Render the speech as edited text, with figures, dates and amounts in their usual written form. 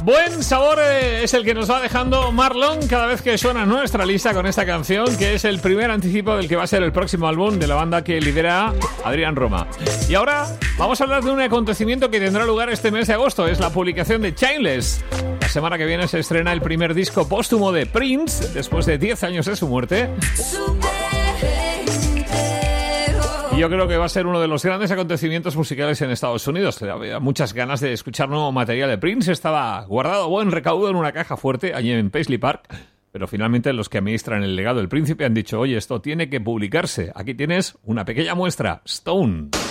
Buen sabor es el que nos va dejando Marlon cada vez que suena nuestra lista con esta canción, que es el primer anticipo del que va a ser el próximo álbum de la banda que lidera Adrián Roma. Y ahora vamos a hablar de un acontecimiento que tendrá lugar este mes de agosto. Es la publicación de Chainless. La semana que viene se estrena el primer disco póstumo de Prince, después de 10 años de su muerte. Y yo creo que va a ser uno de los grandes acontecimientos musicales en Estados Unidos. Había muchas ganas de escuchar nuevo material de Prince. Estaba guardado a buen recaudo en una caja fuerte allí en Paisley Park. Pero finalmente los que administran el legado del príncipe han dicho: oye, esto tiene que publicarse. Aquí tienes una pequeña muestra. Stone.